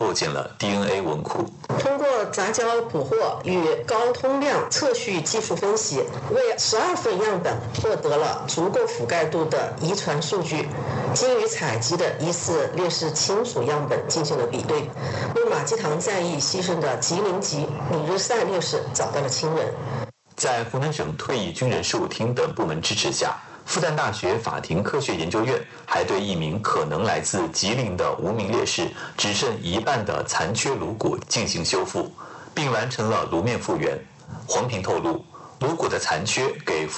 构建了 DNA 文库。 通过杂交捕获与高通量测序技术分析，为12份样本获得了足够覆盖度的遗传数据，经与采集的疑似烈士亲属样本进行了比对，为马基堂战役牺牲的吉林籍李日善烈士找到了亲人。 在湖南省退役军人事务厅等部门支持下，复旦大学法庭科学研究院还对一名可能来自吉林的无名烈士只剩一半的残缺颅骨进行修复，并完成了颅面复原。黄平透露，颅骨的残缺给复